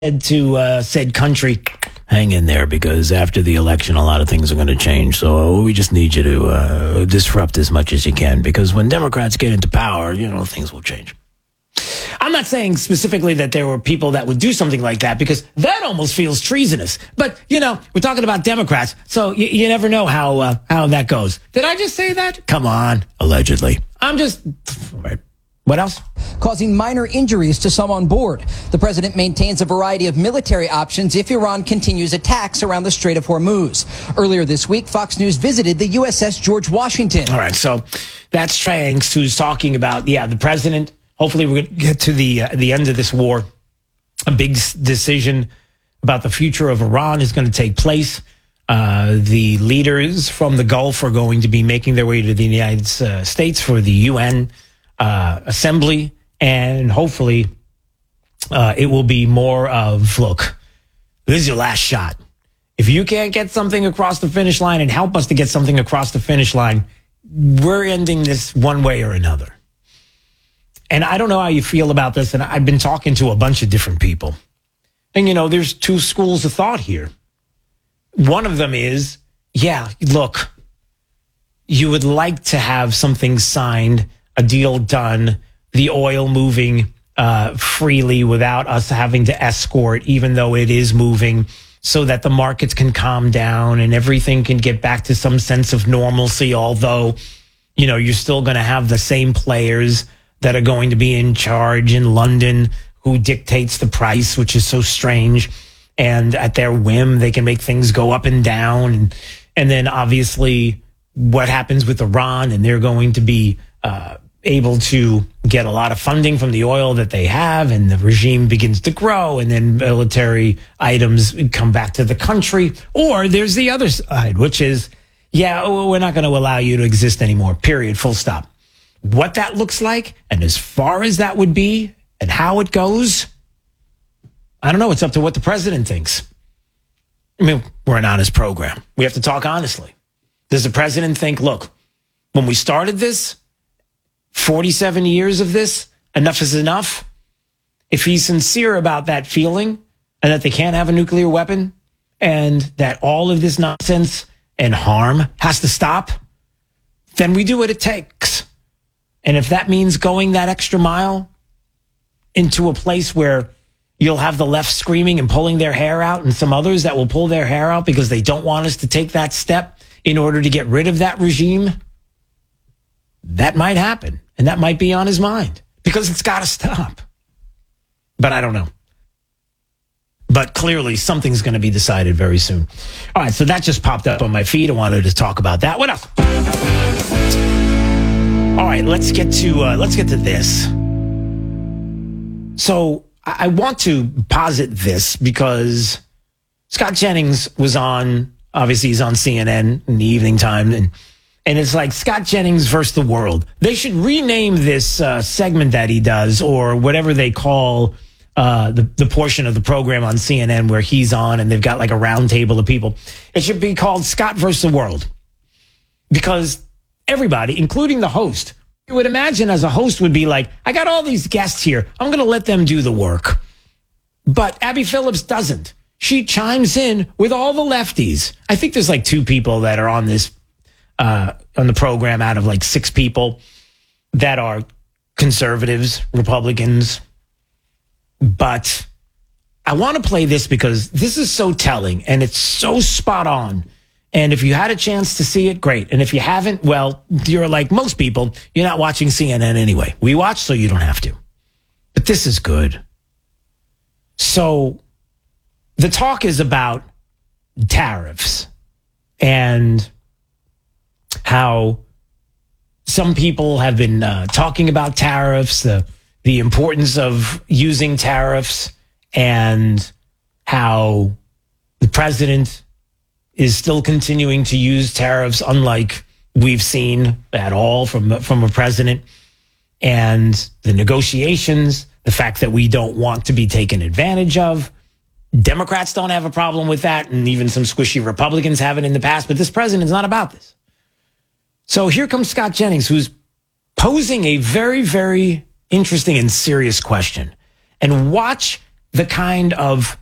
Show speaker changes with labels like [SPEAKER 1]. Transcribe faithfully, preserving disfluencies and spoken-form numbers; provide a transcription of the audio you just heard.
[SPEAKER 1] said to uh, said country, hang in there, because after the election, a lot of things are going to change. So we just need you to uh, disrupt as much as you can, because when Democrats get into power, you know, things will change. I'm not saying specifically that there were people that would do something like that, because that almost feels treasonous. But, you know, we're talking about Democrats, so you, you never know how uh, how that goes. Did I just say that? Come on. Allegedly. I'm just... What else?
[SPEAKER 2] Causing minor injuries to some on board. The president maintains a variety of military options if Iran continues attacks around the Strait of Hormuz. Earlier this week, Fox News visited the U S S George Washington.
[SPEAKER 1] All right, so that's Tranks, who's talking about, yeah, the president. Hopefully we're going to get to the, uh, the end of this war. A big decision about the future of Iran is going to take place. Uh, the leaders from the Gulf are going to be making their way to the United uh, States for the U N Uh, assembly, and hopefully uh, it will be more of, look, this is your last shot. If you can't get something across the finish line and help us to get something across the finish line, we're ending this one way or another. And I don't know how you feel about this, and I've been talking to a bunch of different people. And, you know, there's two schools of thought here. One of them is, yeah, look, you would like to have something signed, a deal done, the oil moving uh, freely without us having to escort, even though it is moving, so that the markets can calm down and everything can get back to some sense of normalcy. Although, you know, you're still going to have the same players that are going to be in charge in London, who dictates the price, which is so strange. And at their whim, they can make things go up and down. And, and then obviously what happens with Iran, and they're going to be uh, able to get a lot of funding from the oil that they have, and the regime begins to grow, and then military items come back to the country. Or there's the other side, which is, yeah, we're not going to allow you to exist anymore, period, full stop. What that looks like, and as far as that would be, and how it goes, I don't know. It's up to what the president thinks. I mean, we're an honest program. We have to talk honestly. Does the president think, look, when we started this, forty-seven years of this, enough is enough? If he's sincere about that feeling, and that they can't have a nuclear weapon, and that all of this nonsense and harm has to stop, then we do what it takes. And if that means going that extra mile into a place where you'll have the left screaming and pulling their hair out, and some others that will pull their hair out because they don't want us to take that step in order to get rid of that regime, that might happen. And that might be on his mind, because it's got to stop. But I don't know. But clearly something's going to be decided very soon. All right, so that just popped up on my feed. I wanted to talk about that. What else? All right, let's get to uh, let's get to this. So I want to posit this because Scott Jennings was on, obviously he's on C N N in the evening time, and and it's like Scott Jennings versus the world. They should rename this uh, segment that he does, or whatever they call uh, the, the portion of the program on C N N where he's on, and they've got like a round table of people. It should be called Scott versus the world, because everybody, including the host, you would imagine as a host would be like, I got all these guests here, I'm going to let them do the work. But Abby Phillips doesn't. She chimes in with all the lefties. I think there's like two people that are on this, uh, on the program out of like six people that are conservatives, Republicans. But I want to play this because this is so telling and it's so spot on. And if you had a chance to see it, great. And if you haven't, well, you're like most people, you're not watching C N N anyway. We watch so you don't have to. But this is good. So the talk is about tariffs and how some people have been uh, talking about tariffs, the, the importance of using tariffs, and how the president is still continuing to use tariffs, unlike we've seen at all from, from a president, and the negotiations, the fact that we don't want to be taken advantage of. Democrats don't have a problem with that, and even some squishy Republicans haven't in the past, but this president is not about this. So here comes Scott Jennings, who's posing a very, very interesting and serious question. And watch the kind of